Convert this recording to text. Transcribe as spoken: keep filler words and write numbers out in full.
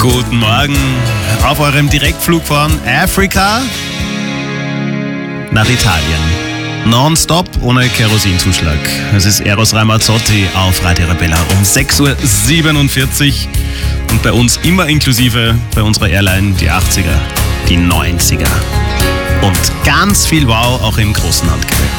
Guten Morgen. Auf eurem Direktflug von Afrika nach Italien. Nonstop ohne Kerosinzuschlag. Es ist Eros Ramazzotti auf Radio Arabella um sechs Uhr siebenundvierzig. Und bei uns immer inklusive bei unserer Airline die achtziger, die neunziger. Und ganz viel Wow auch im großen Handgepäck.